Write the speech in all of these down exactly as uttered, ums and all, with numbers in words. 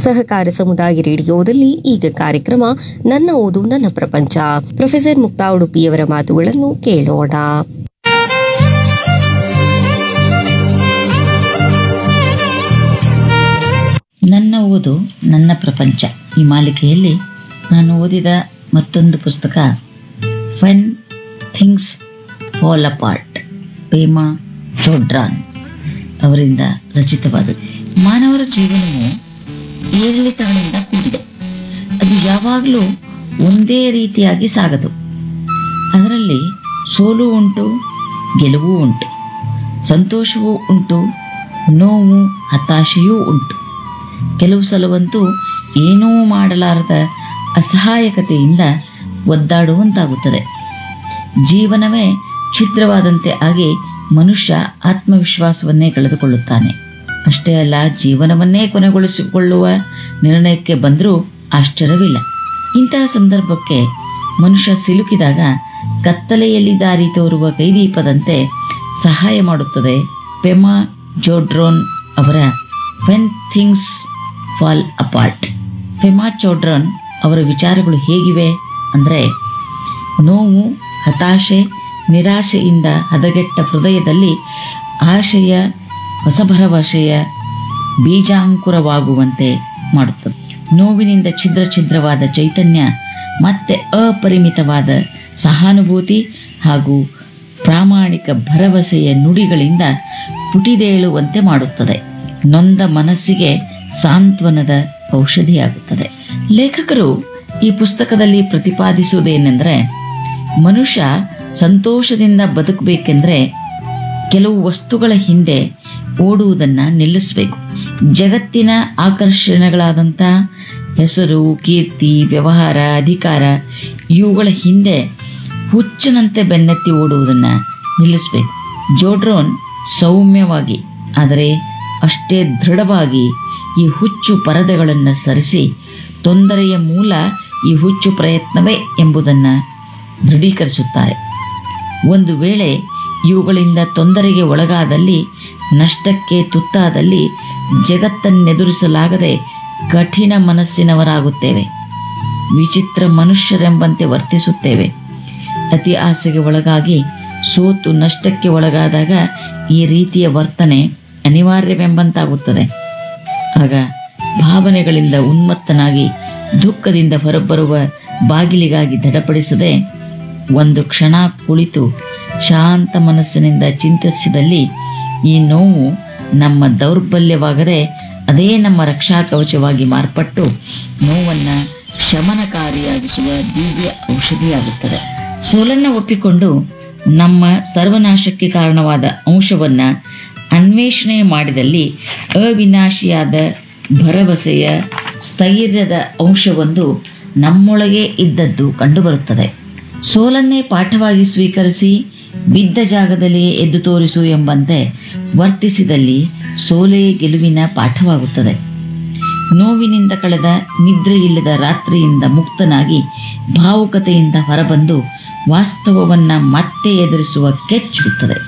ಸಹಕಾರ ಸಮುದಾಯ ರೇಡಿಯೋದಲ್ಲಿ ಈಗ ಕಾರ್ಯಕ್ರಮ ನನ್ನ ಓದು ನನ್ನ ಪ್ರಪಂಚ. ಪ್ರೊಫೆಸರ್ ಮುಕ್ತಾ ಉಡುಪಿಯವರ ಮಾತುಗಳನ್ನು ಕೇಳೋಣ. ನನ್ನ ಓದು ನನ್ನ ಪ್ರಪಂಚ ಈ ಮಾಲಿಕೆಯಲ್ಲಿ ನಾನು ಓದಿದ ಮತ್ತೊಂದು ಪುಸ್ತಕ when things fall apart, Pema ಚೋಡ್ರಾನ್ ಅವರಿಂದ ರಚಿತವಾದದ್ದು. ಮಾನವರ ಜೀವನವು ಏರಿಳಿತಗಳಿಂದ ಕೂಡಿದೆ. ಅದು ಯಾವಾಗಲೂ ಒಂದೇ ರೀತಿಯಾಗಿ ಸಾಗದು. ಅದರಲ್ಲಿ ಸೋಲು ಉಂಟು, ಗೆಲುವು ಉಂಟು, ಸಂತೋಷವೂ ಉಂಟು, ನೋವು ಹತಾಶೆಯೂ ಉಂಟು. ಕೆಲವು ಸಲವಂತೂ ಏನೂ ಮಾಡಲಾರದ ಅಸಹಾಯಕತೆಯಿಂದ ಒದ್ದಾಡುವಂತಾಗುತ್ತದೆ. ಜೀವನವೇ ಛಿದ್ರವಾದಂತೆ ಆಗಿ ಮನುಷ್ಯ ಆತ್ಮವಿಶ್ವಾಸವನ್ನೇ ಕಳೆದುಕೊಳ್ಳುತ್ತಾನೆ. ಅಷ್ಟೇ ಅಲ್ಲ, ಜೀವನವನ್ನೇ ಕೊನೆಗೊಳಿಸಿಕೊಳ್ಳುವ ನಿರ್ಣಯಕ್ಕೆ ಬಂದರೂ ಆಶ್ಚರ್ಯವಿಲ್ಲ. ಇಂತಹ ಸಂದರ್ಭಕ್ಕೆ ಮನುಷ್ಯ ಸಿಲುಕಿದಾಗ ಕತ್ತಲೆಯಲ್ಲಿ ದಾರಿ ತೋರುವ ಕೈದೀಪದಂತೆ ಸಹಾಯ ಮಾಡುತ್ತದೆ ಪೆಮಾ ಚೋಡ್ರಾನ್ ಅವರ when things fall apart. Pema ಚೋಡ್ರಾನ್ ಅವರ ವಿಚಾರಗಳು ಹೇಗಿವೆ ಅಂದರೆ, ನೋವು, ಹತಾಶೆ, ನಿರಾಶೆಯಿಂದ ಹದಗೆಟ್ಟ ಹೃದಯದಲ್ಲಿ ಆಶಯ, ಹೊಸ ಭರವಸೆಯ ಬೀಜಾಂಕುರವಾಗುವಂತೆ ಮಾಡುತ್ತದೆ. ನೋವಿನಿಂದ ಛಿದ್ರ ಛಿದ್ರವಾದ ಚೈತನ್ಯ ಮತ್ತೆ ಅಪರಿಮಿತವಾದ ಸಹಾನುಭೂತಿ ಹಾಗೂ ಪ್ರಾಮಾಣಿಕ ಭರವಸೆಯ ನುಡಿಗಳಿಂದ ಪುಟಿದೇಳುವಂತೆ ಮಾಡುತ್ತದೆ. ನೊಂದ ಮನಸ್ಸಿಗೆ ಸಾಂತ್ವನದ ಔಷಧಿಯಾಗುತ್ತದೆ. ಲೇಖಕರು ಈ ಪುಸ್ತಕದಲ್ಲಿ ಪ್ರತಿಪಾದಿಸುವುದೇನೆಂದರೆ, ಮನುಷ್ಯ ಸಂತೋಷದಿಂದ ಬದುಕಬೇಕೆಂದ್ರೆ ಕೆಲವು ವಸ್ತುಗಳ ಹಿಂದೆ ಓಡುವುದನ್ನು ನಿಲ್ಲಿಸಬೇಕು. ಜಗತ್ತಿನ ಆಕರ್ಷಣೆಗಳಾದಂಥ ಹೆಸರು, ಕೀರ್ತಿ, ವ್ಯವಹಾರ, ಅಧಿಕಾರ ಇವುಗಳ ಹಿಂದೆ ಹುಚ್ಚನಂತೆ ಬೆನ್ನತ್ತಿ ಓಡುವುದನ್ನು ನಿಲ್ಲಿಸಬೇಕು. ಚೋಡ್ರಾನ್ ಸೌಮ್ಯವಾಗಿ ಆದರೆ ಅಷ್ಟೇ ದೃಢವಾಗಿ ಈ ಹುಚ್ಚು ಪರದೆಗಳನ್ನು ಸರಿಸಿ ತೊಂದರೆಯ ಮೂಲ ಈ ಹುಚ್ಚು ಪ್ರಯತ್ನವೇ ಎಂಬುದನ್ನು ದೃಢೀಕರಿಸುತ್ತಾರೆ. ಒಂದು ವೇಳೆ ಇವುಗಳಿಂದ ತೊಂದರೆಗೆ ಒಳಗಾದಲ್ಲಿ, ನಷ್ಟಕ್ಕೆ ತುತ್ತಾದಲ್ಲಿ ಜಗತ್ತನ್ನೆದುರಿಸಲಾಗದೆ ಕಠಿಣ ಮನಸ್ಸಿನವರಾಗುತ್ತೇವೆ. ವಿಚಿತ್ರ ಮನುಷ್ಯರೆಂಬಂತೆ ವರ್ತಿಸುತ್ತೇವೆ. ಅತಿ ಆಸೆಗೆ ಒಳಗಾಗಿ ಸೋತು ನಷ್ಟಕ್ಕೆ ಒಳಗಾದಾಗ ಈ ರೀತಿಯ ವರ್ತನೆ ಅನಿವಾರ್ಯವೆಂಬಂತಾಗುತ್ತದೆ. ಆಗ ಭಾವನೆಗಳಿಂದ ಉನ್ಮತ್ತನಾಗಿ ದುಃಖದಿಂದ ಹೊರಬರುವ ಬಾಗಿಲಿಗಾಗಿ ದಡಪಡಿಸದೆ ಒಂದು ಕ್ಷಣ ಕುಳಿತು ಶಾಂತ ಮನಸ್ಸಿನಿಂದ ಚಿಂತಿಸಿದಲ್ಲಿ ಈ ನೋವು ನಮ್ಮ ದೌರ್ಬಲ್ಯವಾಗದೆ ಅದೇ ನಮ್ಮ ರಕ್ಷಾ ಕವಚವಾಗಿ ಮಾರ್ಪಟ್ಟು ನೋವನ್ನು ಶಮನಕಾರಿಯಾಗಿಸುವ ದಿವ್ಯ ಔಷಧಿಯಾಗುತ್ತದೆ. ಸೋಲನ್ನು ಒಪ್ಪಿಕೊಂಡು ನಮ್ಮ ಸರ್ವನಾಶಕ್ಕೆ ಕಾರಣವಾದ ಅಂಶವನ್ನು ಅನ್ವೇಷಣೆ ಮಾಡಿದಲ್ಲಿ ಅವಿನಾಶಿಯಾದ ಭರವಸೆಯ ಸ್ಥೈರ್ಯದ ಅಂಶವೊಂದು ನಮ್ಮೊಳಗೆ ಇದ್ದದ್ದು ಕಂಡುಬರುತ್ತದೆ. ಸೋಲನ್ನೇ ಪಾಠವಾಗಿ ಸ್ವೀಕರಿಸಿ ಬಿದ್ದ ಜಾಗದಲ್ಲಿಯೇ ಎದ್ದು ತೋರಿಸು ಎಂಬಂತೆ ವರ್ತಿಸಿದಲ್ಲಿ ಸೋಲೇ ಗೆಲುವಿನ ಪಾಠವಾಗುತ್ತದೆ. ನೋವಿನಿಂದ ಕಳೆದ ನಿದ್ರೆಯಿಲ್ಲದ ರಾತ್ರಿಯಿಂದ ಮುಕ್ತನಾಗಿ ಭಾವುಕತೆಯಿಂದ ಹೊರಬಂದು ವಾಸ್ತವವನ್ನು ಮತ್ತೆ ಎದುರಿಸುವ ಕೆಚ್ಚುತ್ತದೆ.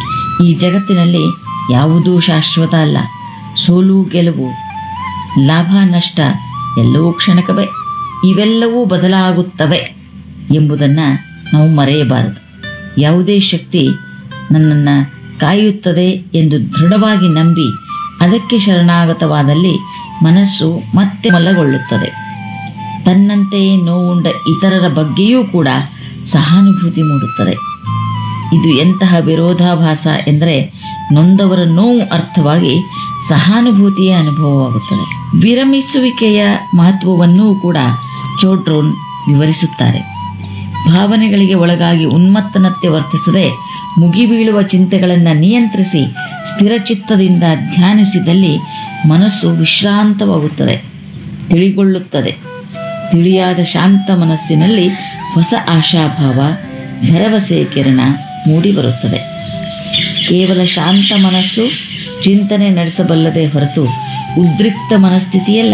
ಈ ಜಗತ್ತಿನಲ್ಲಿ ಯಾವುದೂ ಶಾಶ್ವತ ಅಲ್ಲ. ಸೋಲು ಗೆಲುವು, ಲಾಭ ನಷ್ಟ ಎಲ್ಲವೂ ಕ್ಷಣಿಕವೇ. ಇವೆಲ್ಲವೂ ಬದಲಾಗುತ್ತವೆ ಎಂಬುದನ್ನು ನಾವು ಮರೆಯಬಾರದು. ಯಾವುದೇ ಶಕ್ತಿ ನನ್ನನ್ನು ಕಾಯುತ್ತದೆ ಎಂದು ದೃಢವಾಗಿ ನಂಬಿ ಅದಕ್ಕೆ ಶರಣಾಗತವಾದಲ್ಲಿ ಮನಸ್ಸು ಮತ್ತೆ ಮಲ್ಲಗೊಳ್ಳುತ್ತದೆ. ತನ್ನಂತೆಯೇ ನೋವುಂಡ ಇತರರ ಬಗ್ಗೆಯೂ ಕೂಡ ಸಹಾನುಭೂತಿ ಮೂಡುತ್ತದೆ. ಇದು ಎಂತಹ ವಿರೋಧಾಭಾಸ ಎಂದರೆ, ನೊಂದವರ ನೋವು ಅರ್ಥವಾಗಿ ಸಹಾನುಭೂತಿಯ ಅನುಭವವಾಗುತ್ತದೆ. ವಿರಮಿಸುವಿಕೆಯ ಮಹತ್ವವನ್ನೂ ಕೂಡ ಚೋಡ್ರಾನ್ ವಿವರಿಸುತ್ತಾರೆ. ಭಾವನೆಗಳಿಗೆ ಒಳಗಾಗಿ ಉನ್ಮತ್ತನತೆ ವರ್ತಿಸದೆ ಮುಗಿಬೀಳುವ ಚಿಂತೆಗಳನ್ನು ನಿಯಂತ್ರಿಸಿ ಸ್ಥಿರಚಿತ್ತದಿಂದ ಧ್ಯಾನಿಸಿದಲ್ಲಿ ಮನಸ್ಸು ವಿಶ್ರಾಂತವಾಗುತ್ತದೆ, ತಿಳಿಗೊಳ್ಳುತ್ತದೆ. ತಿಳಿಯಾದ ಶಾಂತ ಮನಸ್ಸಿನಲ್ಲಿ ಹೊಸ ಆಶಾಭಾವ, ಭರವಸೆಯ ಕಿರಣ ಮೂಡಿಬರುತ್ತದೆ. ಕೇವಲ ಶಾಂತ ಮನಸ್ಸು ಚಿಂತನೆ ನಡೆಸಬಲ್ಲದೆ ಹೊರತು ಉದ್ರಿಕ್ತ ಮನಸ್ಥಿತಿಯಲ್ಲ.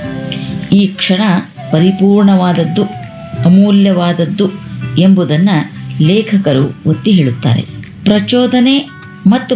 ಈ ಕ್ಷಣ ಪರಿಪೂರ್ಣವಾದದ್ದು, ಅಮೂಲ್ಯವಾದದ್ದು ಎಂಬುದನ್ನು ಲೇಖಕರು ಒತ್ತಿ ಹೇಳುತ್ತಾರೆ. ಪ್ರಚೋದನೆ ಮತ್ತು